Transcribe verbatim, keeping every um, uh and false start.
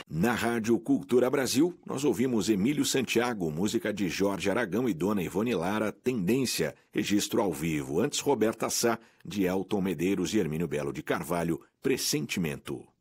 Na Rádio Cultura Brasil, nós ouvimos Emílio Santiago, música de Jorge Aragão e Dona Ivone Lara, Tendência, registro ao vivo. Antes, Roberta Sá, de Elton Medeiros e Hermínio Belo de Carvalho, Pressentimento.